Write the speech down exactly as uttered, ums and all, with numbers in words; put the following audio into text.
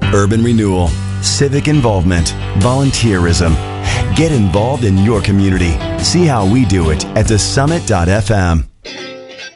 urban renewal, civic involvement, volunteerism. Get involved in your community. See how we do it at the summit dot f m.